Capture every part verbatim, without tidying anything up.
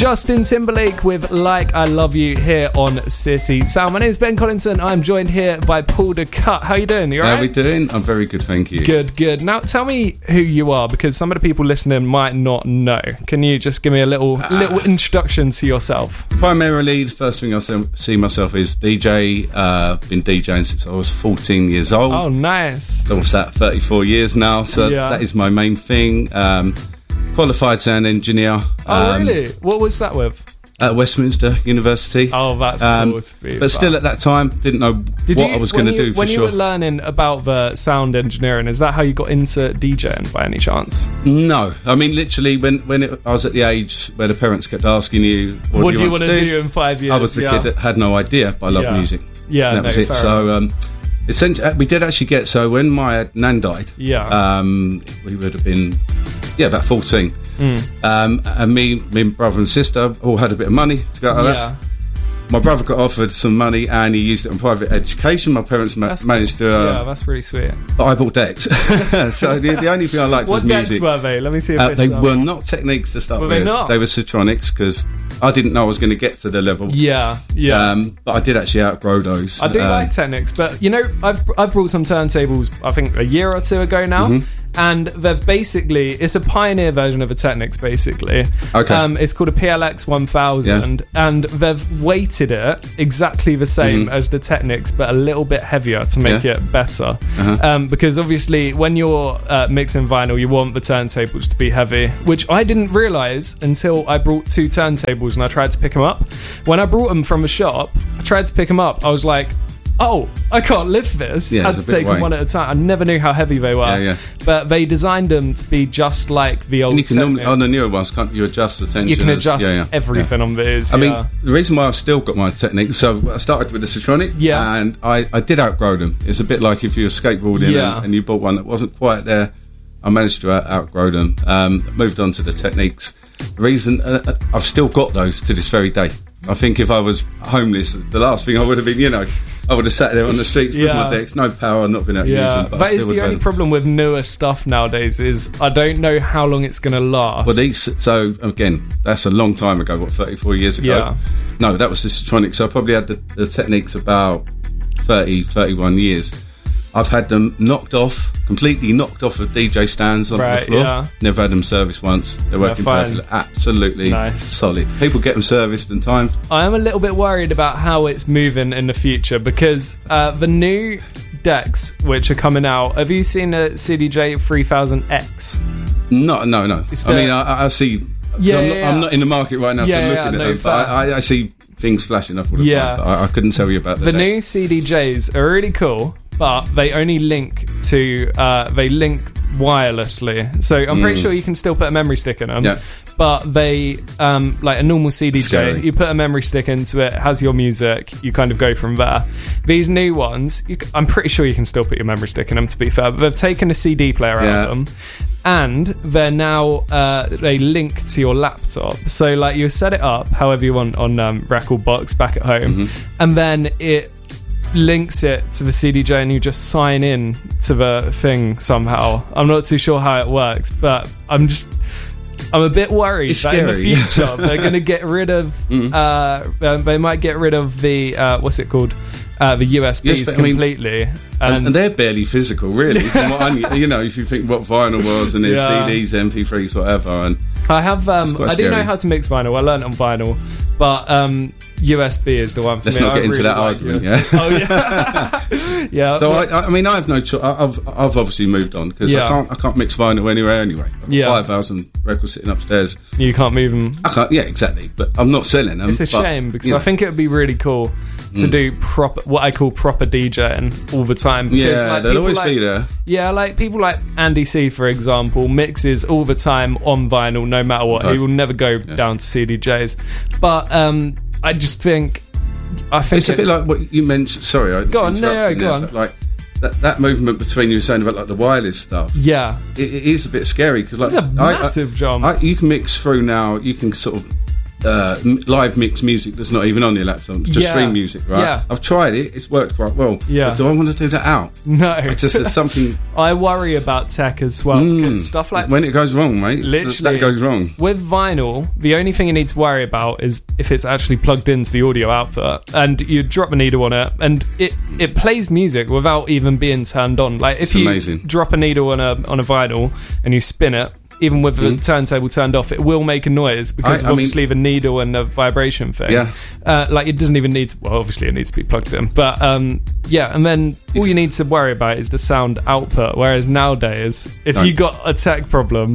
Justin Timberlake with Like I Love You here on City Sound. My name is Ben Collinson. I'm joined here by Paul de Cut. How are you doing? You all right? How are we doing? I'm very good, thank you. Good, good. Now, tell me who you are, because some of the people listening might not know. Can you just give me a little uh, little introduction to yourself? Primarily, the first thing I see myself is D J. Uh, been DJing since I was fourteen years old. Oh, nice. So what's that, thirty-four years now, so yeah. That is my main thing. Um, qualified sound engineer. Oh, um, really? What was that with? At Westminster University. Oh, that's um, cool to be. But still, at that time, didn't know Did what you, I was going to do for when sure. When you were learning about the sound engineering, is that how you got into DJing by any chance? No. I mean, literally, when, when it, I was at the age where the parents kept asking you, what, what do you, do you want, want to to do? do in five years? I was the yeah. kid that had no idea, but I loved yeah. music. Yeah, and that no, was it. So, um, essentially, we did actually get, so when my nan died, yeah. um, we would have been, yeah, about fourteen. Mm. Um, and me, me, brother and sister all had a bit of money to go out of yeah. that. My brother got offered some money and he used it on private education. My parents ma- managed to. Uh, yeah, that's really sweet. But I bought decks. So the, the only thing I liked what was music. What decks were they? Let me see if uh, They um, were not Techniques to start were with. They not? They were Citronics because I didn't know I was going to get to the level. Yeah, yeah. Um, but I did actually outgrow those. I do um, like Technics, but you know, I've I've brought some turntables, I think a year or two ago now. Mm-hmm. And they've basically, it's a pioneer version of a Technics, basically. Okay. Um, it's called a P L X one thousand, yeah. And they've weighted it exactly the same mm-hmm. as the Technics, but a little bit heavier to make yeah. it better. Uh-huh. Um, because obviously, when you're uh, mixing vinyl, you want the turntables to be heavy, which I didn't realise until I brought two turntables and I tried to pick them up. When I brought them from the shop, I tried to pick them up. I was like, oh, I can't lift this. Yeah, I had to take them one at a time. I never knew how heavy they were. Yeah, yeah. But they designed them to be just like the old. And you can Technics. normally, on the newer ones, can't you adjust the tension? You can adjust yeah, yeah, everything yeah. on these. I yeah. mean, the reason why I've still got my Technique, so I started with the Citronic, yeah. and I, I did outgrow them. It's a bit like if you were skateboarding yeah. and, and you bought one that wasn't quite there. I managed to out- outgrow them. Um, moved on to the Techniques. The reason uh, I've still got those to this very day. I think if I was homeless, the last thing I would have been, you know, I would have sat there on the streets yeah. with my decks, no power, not been able to yeah. use them. But that is the only problem with newer stuff nowadays is I don't know how long it's going to last. Well, these, so again, that's a long time ago, what, thirty-four years ago? Yeah. No, that was the Citronic. So I probably had the, the Techniques about thirty, thirty-one years. I've had them knocked off, completely knocked off of D J stands on right, the floor. Yeah. Never had them serviced once. They're working yeah, perfectly. Absolutely nice. Solid. People get them serviced in time. I am a little bit worried about how it's moving in the future because uh, the new decks which are coming out, have you seen the C D J three thousand X? No, no, no. It's I the, mean, I, I see... Yeah, I'm, yeah, not, yeah. I'm not in the market right now yeah, to look yeah, at no, them, but I, I see things flashing up all the yeah. time. But I, I couldn't tell you about the The deck. new C D Js are really cool, but they only link to... Uh, they link wirelessly. So I'm pretty mm. sure you can still put a memory stick in them. Yeah. But they, um, like a normal C D J, Scary. you put a memory stick into it, it has your music, you kind of go from there. These new ones, you, I'm pretty sure you can still put your memory stick in them, to be fair, but they've taken a C D player yeah. out of them, and they're now, uh, they link to your laptop. So, like, you set it up however you want on um, Recordbox back at home, mm-hmm. and then it links it to the C D J and you just sign in to the thing somehow. I'm not too sure how it works, but I'm just... I'm a bit worried it's that scary. in the future they're going to get rid of. Mm. Uh, uh, they might get rid of the uh, what's it called, uh, the U S Bs yes, completely, I mean, and, and, and they're barely physical, really. From what I, you know, if you think what vinyl was and there's yeah. C Ds, M P threes, whatever. And I have, um, I scary. do know how to mix vinyl. I learned on vinyl, but um, U S B is the one for Let's me. not I get into really that like argument, U S B. yeah? Oh, yeah. yeah. So, but, I, I mean, I have no choice. I've, I've obviously moved on because yeah. I can't I can't mix vinyl anywhere anyway. I've got yeah. five thousand records sitting upstairs. You can't move them. I can't, yeah, exactly. But I'm not selling them. It's a but, shame because you know. I think it would be really cool to mm. do proper, what I call proper DJing all the time. Because, yeah, like, they'll always like, be there. Yeah, like people like Andy C, for example, mixes all the time on vinyl, no matter what. Okay. He will never go yeah. down to C D Js. But um, I just think, I think it's a it, bit like what you mentioned. Sorry, I go on, no, no, go on. Like that, that movement between you were saying about like the wireless stuff. Yeah, it, it is a bit scary because like it's a massive I, I, jump. I, you can mix through now. You can sort of uh, live mix music that's not even on your laptop, just yeah. stream music, right? Yeah. I've tried it; it's worked quite well. Yeah. But do I want to do that out? No. It's just it's something. I worry about tech as well. Mm. Stuff like when it goes wrong, mate. Literally, that goes wrong. With vinyl, the only thing you need to worry about is if it's actually plugged into the audio output, and you drop a needle on it, and it it plays music without even being turned on. Like if it's you amazing. drop a needle on a on a vinyl and you spin it, even with mm. the turntable turned off, it will make a noise because I, of obviously I mean, the needle and the vibration thing. Yeah. Uh, like it doesn't even need to, well, obviously it needs to be plugged in. But um, yeah, and then all you need to worry about is the sound output. Whereas nowadays, if no. you got a tech problem...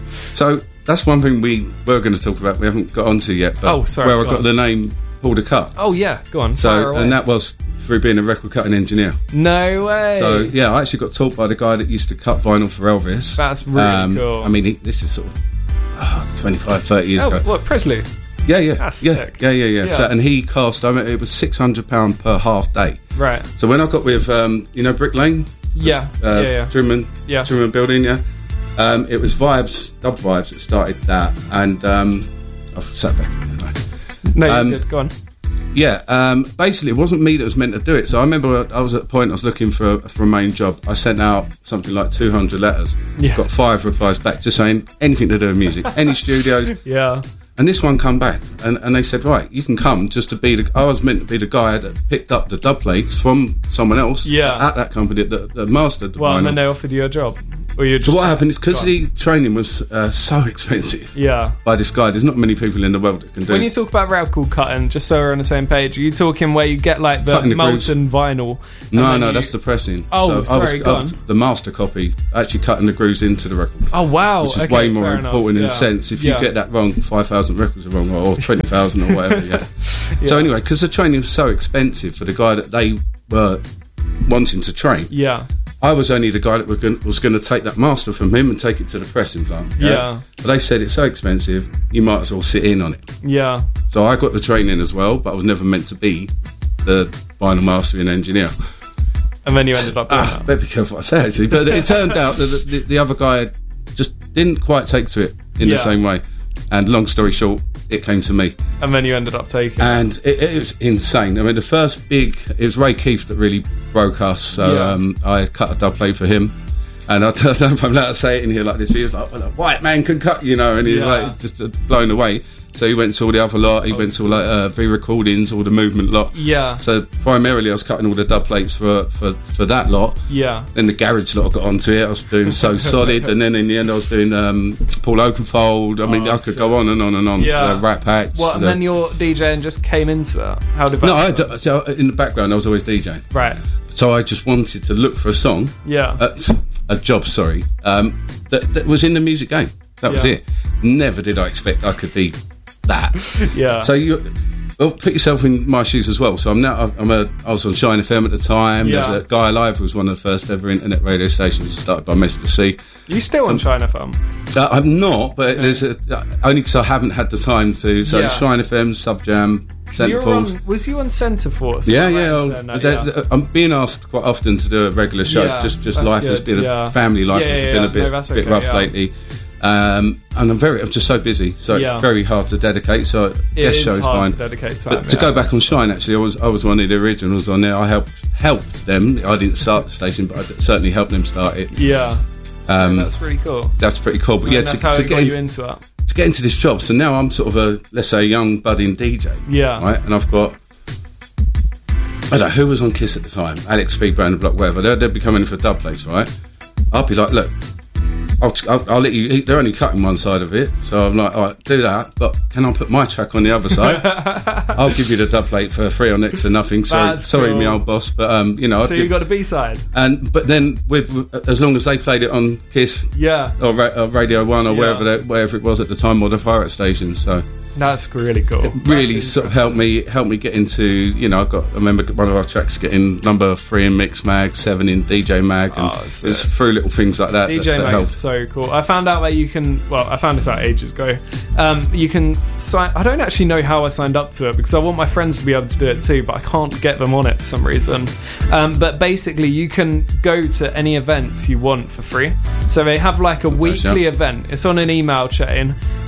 So that's one thing we were going to talk about, we haven't got onto yet. But oh, sorry. Where go I got on. the name Pull the Cut. Oh, yeah, go on. So, and that was... through being a record cutting engineer. No way. So yeah, I actually got taught by the guy that used to cut vinyl for Elvis. That's really um, cool. I mean, he, this is sort of oh, twenty-five, thirty years oh, ago. What, Presley? Yeah, yeah. That's yeah, sick. Yeah, yeah, yeah. yeah. So, and he cast, I mean, it was six hundred pounds per half day. Right. So when I got with, um, you know, Brick Lane? Yeah, uh, yeah, yeah. Truman, yeah. Truman Building, yeah. Um, it was Vibes, Dub Vibes that started that. And um, I've sat back. Anyway. No, um, you're good. Go on. Yeah, um, basically it wasn't me that was meant to do it. So I remember I was at a point I was looking for a, for a main job. I sent out something like two hundred letters. Yeah. Got five replies back just saying anything to do with music, any studios. Yeah. And this one come back and, and they said, right, you can come just to be the... I was meant to be the guy that picked up the dub plates from someone else yeah. at that company that, that mastered the Well, vinyl. and then they offered you a job. Or you so what happened is because the training was uh, so expensive yeah. by this guy, there's not many people in the world that can do it. When you talk about record cutting, just so we're on the same page, are you talking where you get like the, the molten vinyl? No, no, you... that's the pressing. Oh, so sorry, I was, go I was on. The master copy, actually cutting the grooves into the record. Oh, wow. Which is okay, way more fair important enough. in yeah. a sense. If you yeah. get that wrong, five thousand records are wrong, or twenty thousand or whatever, yeah. yeah. So anyway, because the training was so expensive for the guy that they were wanting to train, yeah. I was only the guy that was going, was going to take that master from him and take it to the pressing plant. Yeah? yeah. But they said it's so expensive, you might as well sit in on it. Yeah. So I got the training as well, but I was never meant to be the vinyl mastering engineer. And then you ended up doing ah, that. Better be careful what I say, actually. But it turned out that the, the, the other guy just didn't quite take to it in yeah. the same way. And long story short, it came to me. And then you ended up taking And it, it was insane. I mean, the first big... It was Ray Keith that really broke us. So yeah. um, I cut a dub plate for him. And I don't know if I'm allowed to say it in here like this. He was like, well, a white man can cut, you know. And he was yeah. like, just uh, blown away. So he went to all the other lot. He oh, went to all like uh, V-Recordings, all the movement lot. Yeah. So primarily I was cutting all the dub plates for, for, for that lot. Yeah. Then the garage lot got onto it. I was doing So Solid. And then in the end I was doing um, Paul Oakenfold. I mean, oh, I could so go on and on and on. Yeah. Uh, Rat Packs. What, and the, then your DJing just came into it? How did that No, I d- so in the background I was always DJing. Right. So I just wanted to look for a song. Yeah. Uh, a job, sorry. Um, that, that was in the music game. That was yeah. it. Never did I expect I could be that. Yeah. So you well, put yourself in my shoes as well. So I'm now. I'm a. I was on Shine F M at the time. Yeah. There's a Guy Alive was one of the first ever internet radio stations started by Mister C. Are you still on um, Shine F M? Uh, I'm not, but okay. there's a, uh, only because I haven't had the time to. So yeah. Shine F M, Sub Jam. So on, was you on Centre Force? Yeah, yeah, oh, no, they, yeah. They, I'm being asked quite often to do a regular show. Yeah, just, just life good. has been yeah. a family life yeah, has yeah, been yeah. a bit, no, bit okay, rough yeah. lately, um, and I'm very, I'm just so busy, so yeah. it's very hard to dedicate. So guest show is fine. To dedicate time, but to yeah, go back on Shine, actually, I was, I was one of the originals on there. I helped, helped them. I didn't start the station, but I certainly helped them start it. Yeah, um, yeah that's really cool. That's pretty cool. But and yeah, that's to, how to it get got in, you into it. To get into this job, so now I'm sort of a, let's say, a young budding D J. Yeah, right, and I've got. I don't know who was on Kiss at the time, Alex Speed, Brandon Block, whatever. They'd, they'd be coming in for dub plates, right? I'd be like, look, I'll, I'll, I'll let you. They're only cutting one side of it, so I'm like, all right, do that. But can I put my track on the other side? I'll give you the dub plate for free or next to nothing. Sorry, That's sorry, cool. my old boss, but um, you know. So I'd you give, got a B side, and but then with as long as they played it on Kiss, yeah, or, ra- or Radio One or yeah. wherever they, wherever it was at the time, or the pirate station. So. That's really cool. It really sort of helped me help me get into, you know, I got I remember one of our tracks getting number three in Mix Mag, seven in D J Mag, and oh, it's through little things like that. D J that, that Mag help. is so cool. I found out that you can, well, I found this out ages ago. Um, you can sign, I don't actually know how I signed up to it because I want my friends to be able to do it too, but I can't get them on it for some reason. Um, but basically, you can go to any event you want for free. So they have like a weekly event. It's on an email chain.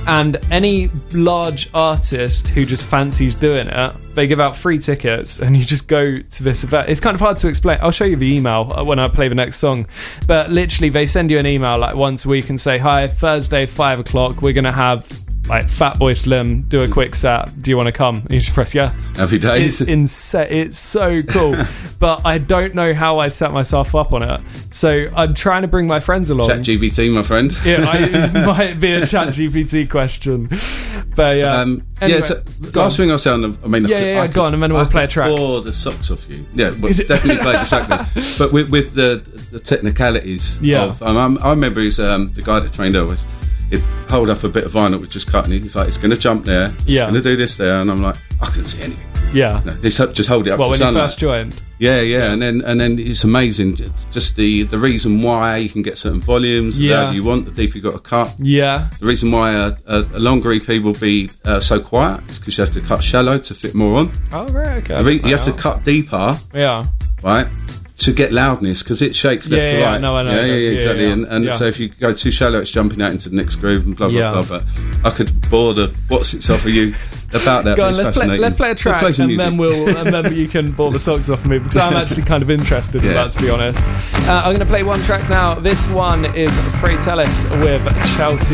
and any large artist who just fancies doing it, they give out free tickets and you just go to this event. It's kind of hard to explain. I'll show you the email when I play the next song, but literally they send you an email like once a week and say, hi, Thursday five o'clock we're gonna have like Fatboy Slim do a quick set, do you want to come? And you just press yes. Happy days. It's insane. It's so cool. But I don't know how I set myself up on it, so I'm trying to bring my friends along. ChatGPT, my friend. Yeah, I, it might be a ChatGPT question, but yeah. Um, anyway, yeah. So last thing I'll say on the, I mean, yeah, yeah, yeah I go could, on, and then we'll I play a track. Bore the socks off you. Yeah, well, definitely play the track then. But with, with the the technicalities, yeah. Of, um, I remember he's um, the guy that trained Elvis. He'd hold up a bit of vinyl which just cut, and he's like, it's going to jump there, it's yeah. going to do this there, and I'm like, I couldn't see anything. Yeah, no, this, just hold it up well, to when sunlight. you first joined. Yeah, yeah, yeah, and then and then it's amazing, just the the reason why you can get certain volumes, the yeah. louder you want, the deeper you got to cut. Yeah, the reason why a, a, a longer E P will be uh, so quiet is because you have to cut shallow to fit more on. Oh right, okay. Re- you have to cut deeper. Yeah, right. To get loudness, because it shakes left yeah, to yeah, right. no, I know. Yeah, yeah, yeah, exactly. Yeah, yeah. And, and yeah. so if you go too shallow, it's jumping out into the next groove and blah blah yeah. blah. But I could bore the what's it off of you about that. Go on, it's let's play, let's play a track, and music. then we'll and then you can bore the socks off me, because I'm actually kind of interested in yeah. that, to be honest. Uh, I'm going to play one track now. This one is Fratellis with Chelsea.